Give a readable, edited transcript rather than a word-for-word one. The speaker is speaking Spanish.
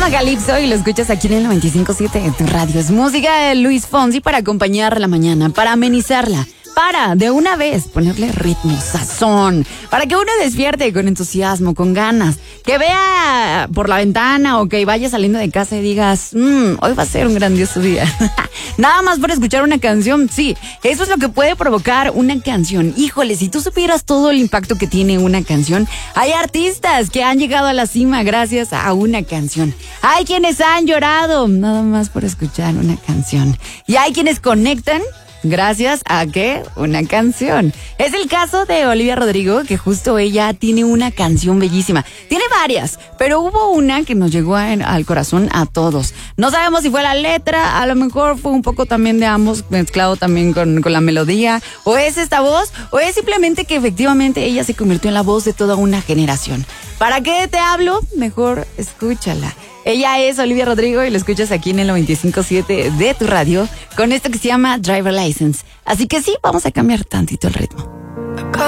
llama Calypso y lo escuchas aquí en el 95.7 de tu radio. Es música de Luis Fonsi para acompañar la mañana, para amenizarla. Para, de una vez, ponerle ritmo, sazón, para que uno despierte con entusiasmo, con ganas, que vea por la ventana o que vaya saliendo de casa y digas, hoy va a ser un grandioso día. Nada más por escuchar una canción, sí, eso es lo que puede provocar una canción. Híjole, si tú supieras todo el impacto que tiene una canción, hay artistas que han llegado a la cima gracias a una canción. Hay quienes han llorado nada más por escuchar una canción. Y hay quienes conectan gracias a ¿qué? Una canción. Es el caso de Olivia Rodrigo, que justo ella tiene una canción bellísima. Tiene varias, pero hubo una que nos llegó al corazón a todos. No sabemos si fue la letra, a lo mejor fue un poco también de ambos, mezclado también con la melodía, o es esta voz, o es simplemente que efectivamente ella se convirtió en la voz de toda una generación. ¿Para qué te hablo? Mejor escúchala. Ella es Olivia Rodrigo y lo escuchas aquí en el 95.7 de tu radio con esto que se llama Driver License. Así que sí, vamos a cambiar tantito el ritmo.